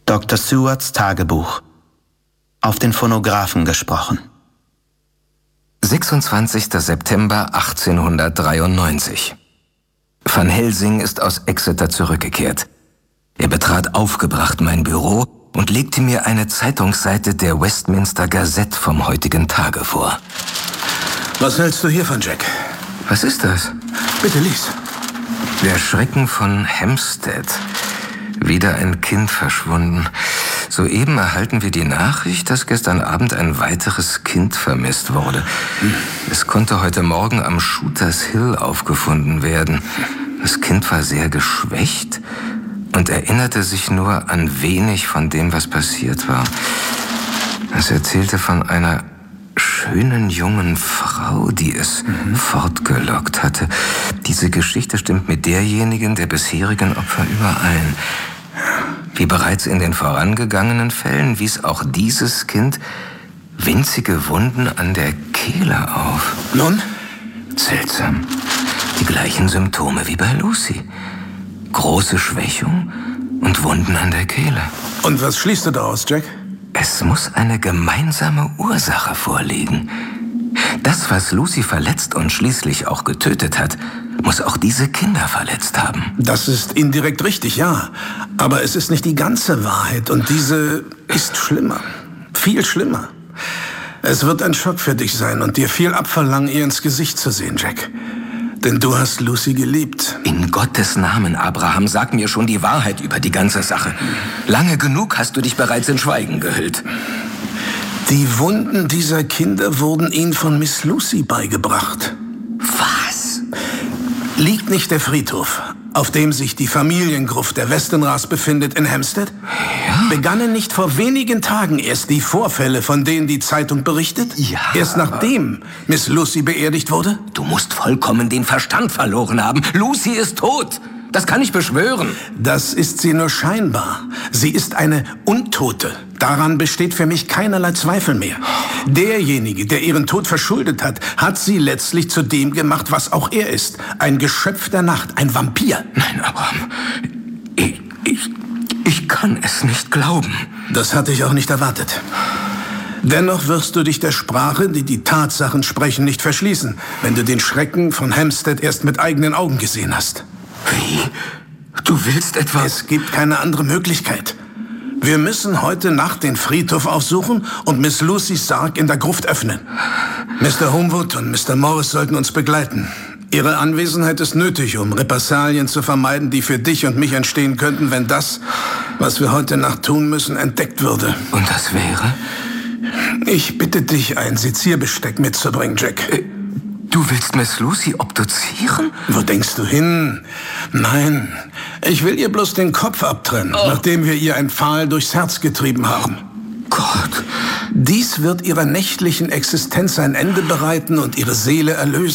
Dr. Sewards Tagebuch. Auf den Phonographen gesprochen. 26. September 1893. Van Helsing ist aus Exeter zurückgekehrt. Er betrat aufgebracht mein Büro und legte mir eine Zeitungsseite der Westminster Gazette vom heutigen Tage vor. Was hältst du hiervon, Jack? Was ist das? Bitte lies. Der Schrecken von Hampstead. Wieder ein Kind verschwunden. Soeben erhalten wir die Nachricht, dass gestern Abend ein weiteres Kind vermisst wurde. Es konnte heute Morgen am Shooters Hill aufgefunden werden. Das Kind war sehr geschwächt und erinnerte sich nur an wenig von dem, was passiert war. Es erzählte von einer schönen jungen Frau, die es fortgelockt hatte. Diese Geschichte stimmt mit derjenigen der bisherigen Opfer überein. Wie bereits in den vorangegangenen Fällen wies auch dieses Kind winzige Wunden an der Kehle auf. Nun? Seltsam. Die gleichen Symptome wie bei Lucy. Große Schwächung und Wunden an der Kehle. Und was schließt du daraus, Jack? Es muss eine gemeinsame Ursache vorliegen. Das, was Lucy verletzt und schließlich auch getötet hat, muss auch diese Kinder verletzt haben. Das ist indirekt richtig, ja. Aber es ist nicht die ganze Wahrheit und diese ist schlimmer. Viel schlimmer. Es wird ein Schock für dich sein und dir viel abverlangen, ihr ins Gesicht zu sehen, Jack. Denn du hast Lucy geliebt. In Gottes Namen, Abraham, sag mir schon die Wahrheit über die ganze Sache. Lange genug hast du dich bereits in Schweigen gehüllt. Die Wunden dieser Kinder wurden ihnen von Miss Lucy beigebracht. Was? Liegt nicht der Friedhof, auf dem sich die Familiengruft der Westenras befindet, in Hampstead? Ja. Begannen nicht vor wenigen Tagen erst die Vorfälle, von denen die Zeitung berichtet? Ja. Erst nachdem Miss Lucy beerdigt wurde? Du musst vollkommen den Verstand verloren haben. Lucy ist tot. Das kann ich beschwören. Das ist sie nur scheinbar. Sie ist eine Untote. Daran besteht für mich keinerlei Zweifel mehr. Derjenige, der ihren Tod verschuldet hat, hat sie letztlich zu dem gemacht, was auch er ist. Ein Geschöpf der Nacht, ein Vampir. Nein, Abraham. Ich kann es nicht glauben. Das hatte ich auch nicht erwartet. Dennoch wirst du dich der Sprache, die die Tatsachen sprechen, nicht verschließen, wenn du den Schrecken von Hampstead erst mit eigenen Augen gesehen hast. Wie? Du willst etwa... Es gibt keine andere Möglichkeit. Wir müssen heute Nacht den Friedhof aufsuchen und Miss Lucys Sarg in der Gruft öffnen. Mr. Homewood und Mr. Morris sollten uns begleiten. Ihre Anwesenheit ist nötig, um Repressalien zu vermeiden, die für dich und mich entstehen könnten, wenn das, was wir heute Nacht tun müssen, entdeckt würde. Und das wäre? Ich bitte dich, ein Sezierbesteck mitzubringen, Jack. Du willst Miss Lucy obduzieren? Wo denkst du hin? Nein, ich will ihr bloß den Kopf abtrennen, nachdem wir ihr ein Pfahl durchs Herz getrieben haben. Gott. Dies wird ihrer nächtlichen Existenz ein Ende bereiten und ihre Seele erlösen.